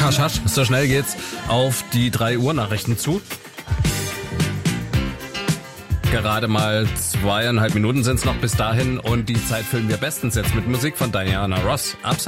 Hasch, hasch. So schnell geht's auf die 3 Uhr Nachrichten zu. Gerade mal 2,5 Minuten sind's noch bis dahin und die Zeit füllen wir bestens jetzt mit Musik von Diana Ross.